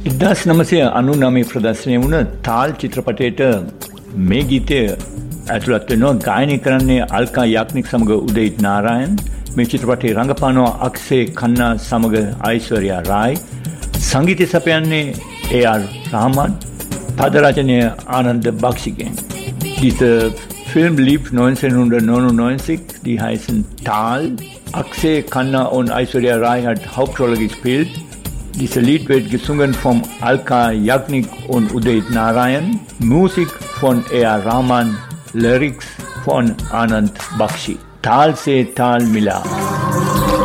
1999 ප්‍රදර්ශනය වුණ තාල් චිත්‍රපටයට මේ ගීතය ඇතුළත් වෙනවා. ගායනය කරන්නේ අල්කා යාඥික් සමග උදිත් නාරායන්. මේ චිත්‍රපටයේ රංගපානවා අක්ෂේ खन्ना සමග ඓශ්වර්යා රායි. සංගීතය සපයන්නේ A.R. රහමාන්. පද රචනය ආනන්ද බක්ෂිගෙන්. Dieser Film lief 1999, die heißen Tal. Akshay Khanna und Aishwarya Rai hat Hauptrolle gespielt. Dieses Lied wird gesungen von Alka Yagnik und Udit Narayan. Musik von A.R. Rahman, Lyrics von Anand Bakshi. Tal se Tal mila.